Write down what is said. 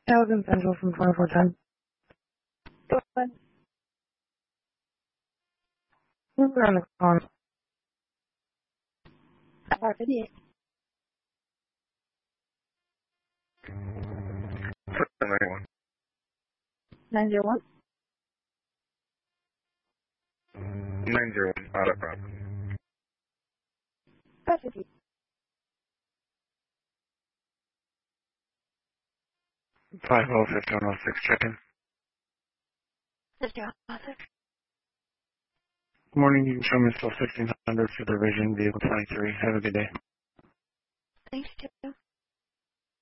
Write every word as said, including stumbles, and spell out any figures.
Elgin Central from twenty-four ten. Go ahead. We're on the phone. R fifty-eight. ninety-one. nine zero one. nine zero one, auto prop. five fifty. five oh, fifteen oh six, check-in. fifty oh six. Good morning, you can show me still sixteen hundred for the Vision Vehicle twenty-three. Have a good day. Thanks, too.